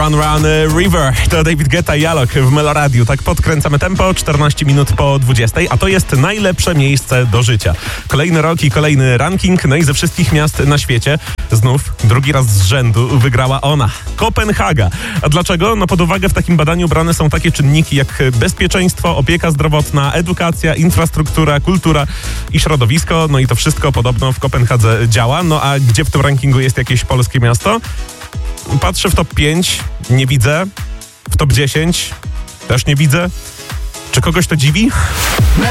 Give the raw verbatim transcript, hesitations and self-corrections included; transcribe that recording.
Run Run River. To David Guetta i Alok w Meloradiu. Tak podkręcamy tempo, czternaście minut po dwudziestej, a to jest najlepsze miejsce do życia. Kolejny rok i kolejny ranking, no i ze wszystkich miast na świecie znów drugi raz z rzędu wygrała ona. Kopenhaga. A dlaczego? No pod uwagę w takim badaniu brane są takie czynniki jak bezpieczeństwo, opieka zdrowotna, edukacja, infrastruktura, kultura i środowisko. No i to wszystko podobno w Kopenhadze działa. No a gdzie w tym rankingu jest jakieś polskie miasto? Patrzę w top pięć, nie widzę. W top dziesięć też nie widzę. Czy kogoś to dziwi?